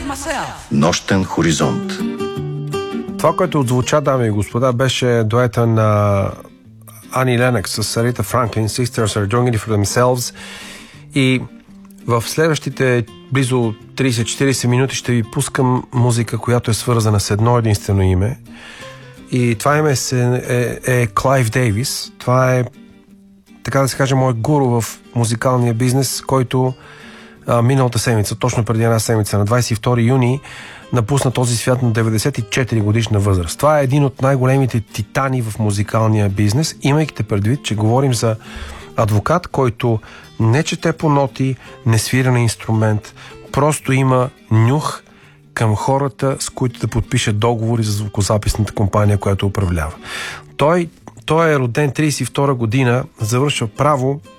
Нощен хоризонт. Това, което отзвуча, дами и господа, беше дуета на Ани Ленокс с Арита Франклин, Sisters are doing it for themselves. И в следващите близо 30-40 минути ще ви пускам музика, която е свързана с едно единствено име. И това име е Клайв Дейвис. Това е, така да се каже, моят гуру в музикалния бизнес, който миналата седмица, точно преди една седмица, на 22 юни, напусна този свят на 94 годишна възраст. Това е един от най-големите титани в музикалния бизнес, имайки предвид, че говорим за адвокат, който не чете по ноти, не свира на инструмент, просто има нюх към хората, с които да подпише договори за звукозаписната компания, която управлява. Той е роден 32 година, завършва право